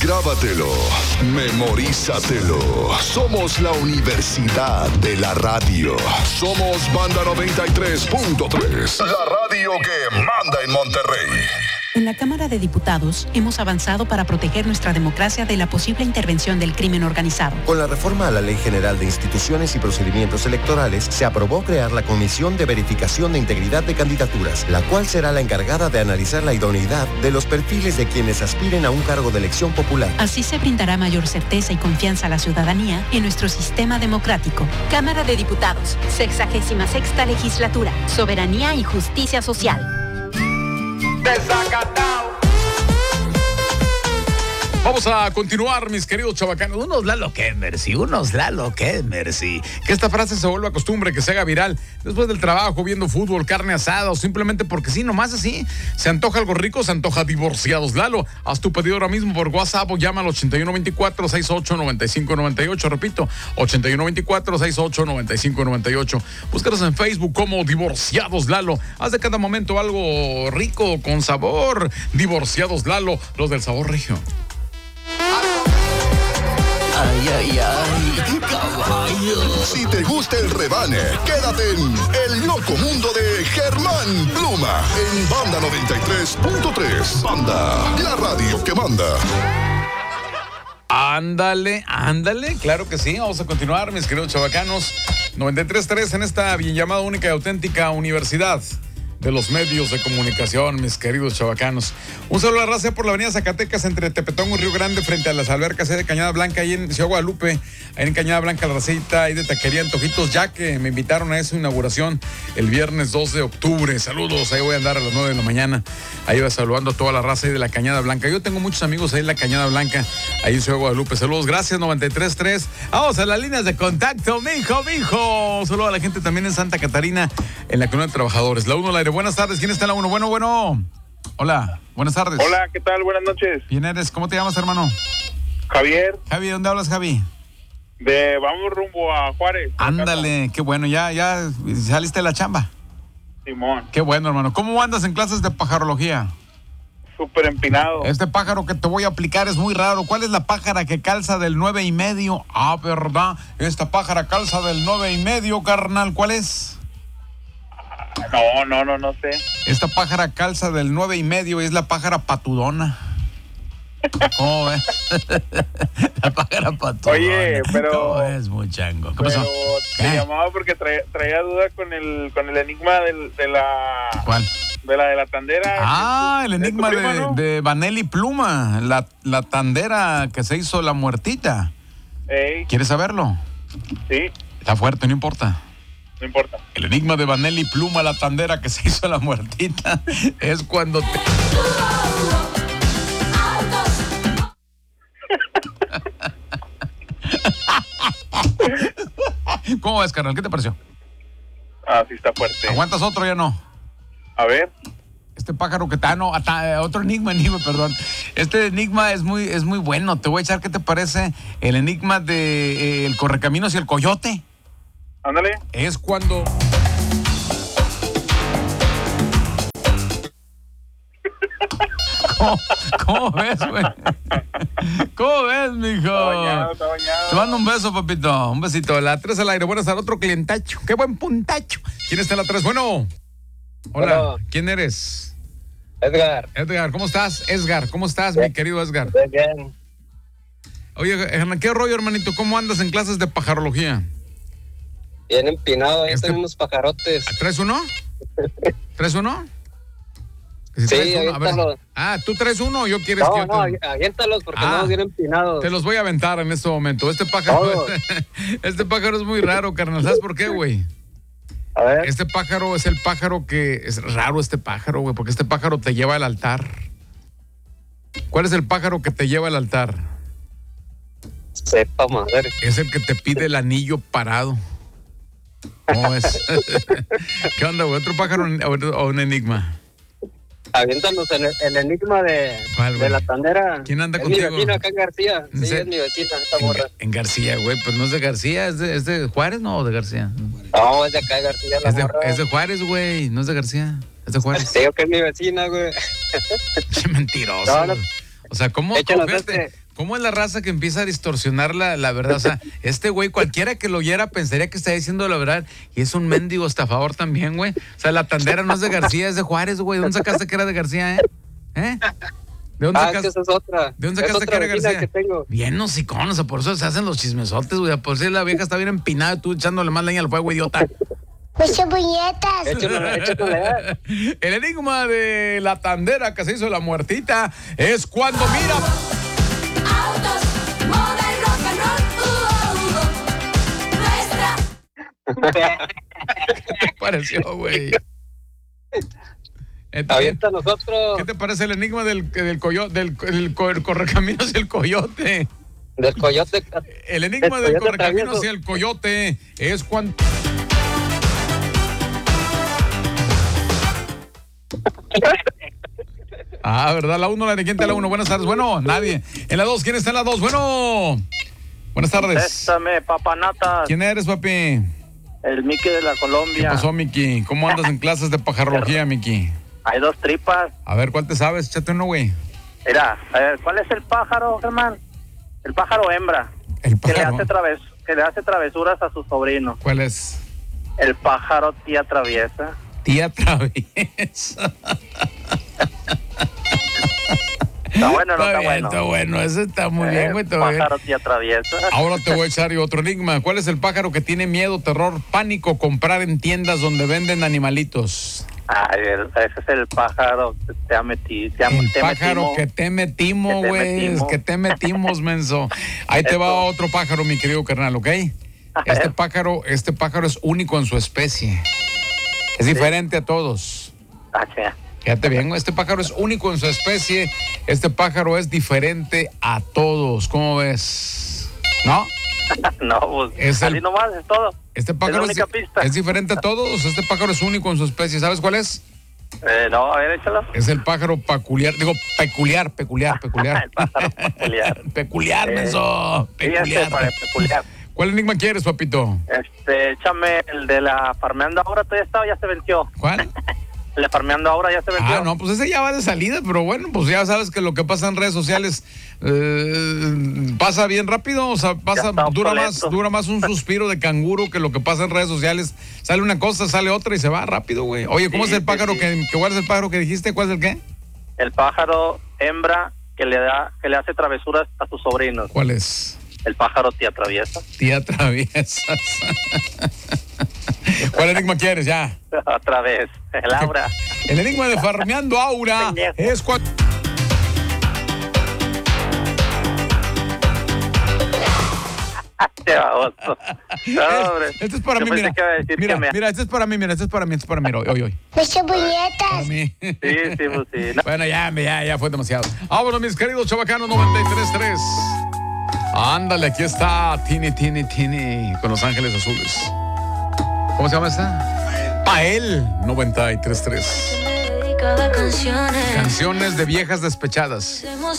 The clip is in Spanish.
Grábatelo, memorízatelo. Somos la Universidad de la Radio. Somos Banda 93.3, la radio que manda en Monterrey. En la Cámara de Diputados hemos avanzado para proteger nuestra democracia de la posible intervención del crimen organizado. Con la reforma a la Ley General de Instituciones y Procedimientos Electorales, se aprobó crear la Comisión de Verificación de Integridad de Candidaturas, la cual será la encargada de analizar la idoneidad de los perfiles de quienes aspiren a un cargo de elección popular. Así se brindará mayor certeza y confianza a la ciudadanía en nuestro sistema democrático. Cámara de Diputados, 66ª Legislatura, Soberanía y Justicia Social. Desacatado. Vamos a continuar, mis queridos chavacanos. Unos Lalo Mercy. Que esta frase se vuelva costumbre, que se haga viral después del trabajo, viendo fútbol, carne asada o simplemente porque sí, nomás así. Se antoja algo rico, se antoja divorciados. Lalo, haz tu pedido ahora mismo por WhatsApp o llama al 8124-689598. Repito, 8124-689598. Búscanos en Facebook como Divorciados Lalo. Haz de cada momento algo rico, con sabor. Divorciados Lalo, los del sabor regio. Ay, ay, ay, caballo. Si te gusta el rebane, quédate en El Loco Mundo de Germán Pluma en Banda 93.3. Banda, la radio que manda. Ándale, claro que sí. Vamos a continuar, mis queridos chavacanos. 93.3 en esta bien llamada única y auténtica universidad de los medios de comunicación, mis queridos chavacanos. Un saludo a la raza por la avenida Zacatecas entre Tepetongo y Río Grande frente a las albercas de Cañada Blanca, ahí en Ciudad Guadalupe, ahí en Cañada Blanca, la racita, ahí de taquería Antojitos, ya que me invitaron a esa inauguración el viernes 2 de octubre. Saludos, ahí voy a andar a las 9 de la mañana, ahí va saludando a toda la raza ahí de la Cañada Blanca. Yo tengo muchos amigos ahí en la Cañada Blanca, ahí en Ciudad Guadalupe. Saludos, gracias, 93.3. Vamos a las líneas de contacto, mijo. Saludos a la gente también en Santa Catarina, en la Colonia de Trabajadores. La 1 al aire. Buenas tardes, ¿quién está en la 1? Bueno. Hola, buenas tardes. Hola, ¿qué tal? Buenas noches. ¿Quién eres? ¿Cómo te llamas, hermano? Javier. Javi, ¿dónde hablas, Javi? Vamos rumbo a Juárez. Ándale, qué bueno, ya saliste de la chamba. Simón. Qué bueno, hermano. ¿Cómo andas en clases de pajarología? Súper empinado. Este pájaro que te voy a aplicar es muy raro. ¿Cuál es la pájara que calza del 9.5? Ah, ¿verdad? Esta pájara calza del 9.5, carnal. ¿Cuál es? No sé. Esta pájara calza del 9.5 y es la pájara patudona. ¿Cómo ves? La pájara patudona. Oye, pero... ¿Cómo es, muchango? ¿Qué pasó? Te llamaba porque traía duda con el enigma de la... ¿Cuál? De la tandera. Ah, el enigma prima, ¿no? de Vanelli Pluma, la tandera que se hizo la muertita. Ey. ¿Quieres saberlo? Sí. Está fuerte, no importa. No importa. El enigma de Vanelli Pluma, la tandera que se hizo la muertita, es cuando te... ¿Cómo ves, carnal? ¿Qué te pareció? Ah, sí está fuerte. ¿Aguantas otro ya no? A ver. Este pájaro que está, otro enigma, perdón. Este enigma es muy bueno. Te voy a echar, ¿qué te parece? El enigma de el correcaminos y el coyote. Ándale. Es cuando... ¿Cómo ves, güey? ¿Cómo ves, mijo? Está bañado. Te mando un beso, papito. Un besito. La 3 al aire. Buenas tardes, otro clientacho. Qué buen puntacho. ¿Quién está en la 3? Bueno. Hola. Bueno. ¿Quién eres? Edgar, ¿cómo estás? ¿Cómo estás, mi querido Edgar? bien. Oye, ¿qué rollo, hermanito? ¿Cómo andas en clases de pajarología? Bien empinado, ahí tengo unos pajarotes. ¿Traes uno? ¿Traes uno? Si Sí, traes uno, a ver. aviéntalos. ¿Tú traes uno o yo quieres que yo te... Aviéntalos porque no bien empinados. Te los voy a aventar en este momento. Este pájaro es muy raro, carnal. ¿Sabes por qué, güey? A ver. Este pájaro es el pájaro que... Es raro este pájaro, güey, porque este pájaro te lleva al altar. ¿Cuál es el pájaro que te lleva al altar? Sepa madre. Es el que te pide el anillo parado. ¿Cómo es? ¿Qué onda, güey? ¿Otro pájaro o un enigma? Aviéntanos el enigma de la tandera. ¿Quién anda es contigo? Mi vecina acá en García. Sí, es mi vecina, esta morra. En García, güey, pues no es de García, ¿es de Juárez, no? ¿O de García? No, es de acá de García la morra. Es de Juárez, güey, no es de García, es de Juárez. Digo que es mi vecina, güey. Qué mentiroso. No. O sea, ¿cómo? Échanos ¿Cómo es la raza que empieza a distorsionar la verdad? O sea, este güey, cualquiera que lo oyera pensaría que está diciendo la verdad y es un mendigo estafador también, güey. O sea, la tandera no es de García, es de Juárez, güey. ¿De dónde sacaste que era de García, ¿Eh? ¿De dónde sacaste? Esa es otra. ¿De dónde sacaste que era García? Que tengo. Bien hocicón, o sea, por eso se hacen los chismesotes, güey. Por si la vieja está bien empinada y tú echándole más leña al fuego, idiota. ¡Muchas puñetas! Échale. El enigma de la tandera que se hizo la muertita es cuando mira... Autos, moda y rock and roll. Nuestra. ¿Qué te pareció, güey? Avienta nosotros. ¿Qué te parece el enigma del coyote, del correcaminos y el coyote? Del coyote. El enigma del correcaminos y el coyote es cuando... ¿Verdad? La 1, la de quién está la 1. Buenas tardes. Bueno, nadie. En la 2, ¿quién está en la 2? Bueno. Buenas tardes. Contéstame, papanatas. ¿Quién eres, papi? El Miki de la Colombia. ¿Qué pasó, Miki? ¿Cómo andas en clases de pajarología, Miki? Hay 2 tripas. A ver, ¿cuál te sabes? Échate uno, güey. Mira, a ver, ¿cuál es el pájaro, Germán? El pájaro hembra. El pájaro. Que le hace travesuras a su sobrino. ¿Cuál es? El pájaro tía traviesa. Tía traviesa. Está bueno, no está bien, bueno. Está bueno, ese está muy bien, güey. Pájaro tía traviesa. Ahora te voy a echar otro enigma. ¿Cuál es el pájaro que tiene miedo, terror, pánico comprar en tiendas donde venden animalitos? Ay, ese es el pájaro que te ha metido. El pájaro que te metimos, güey. Que te metimos, menso. Ahí te va otro pájaro, mi querido carnal, ¿ok? Este pájaro es único en su especie. Es diferente a todos. Fíjate bien, este pájaro es único en su especie. Este pájaro es diferente a todos. ¿Cómo ves? ¿No? No, pues así nomás es todo. Este pájaro es la única pista. Es diferente a todos. Este pájaro es único en su especie. ¿Sabes cuál es? No, a ver, échalo. Es el pájaro peculiar. Digo, peculiar. El pájaro peculiar. Peculiar, menso. Peculiar. ¿Cuál enigma quieres, papito? Échame el de la Farmeando Ahora, ya se venció. ¿Cuál? El de Farmeando Ahora ya se venció. No, pues ese ya va de salida, pero bueno, pues ya sabes que lo que pasa en redes sociales pasa bien rápido, o sea, dura más un suspiro de canguro que lo que pasa en redes sociales. Sale una cosa, sale otra y se va rápido, güey. Oye, ¿cómo es el pájaro ¿cuál es el pájaro que dijiste? ¿Cuál es el qué? El pájaro hembra que le hace travesuras a sus sobrinos. ¿Cuál es? El pájaro tía traviesa. Tía traviesa. ¿Cuál enigma quieres ya? Otra vez, el Aura. El enigma de Farmeando Aura es cuando... Este es para mí, mira. Mira, este es para mí, hoy. ¡Muchas puñetas! Sí. No. Bueno, ya fue demasiado. Vámonos, mis queridos chavacanos 93.3. Ándale, aquí está Tini con Los Ángeles Azules. ¿Cómo se llama esta? Pael 93.3. Canciones de viejas despechadas.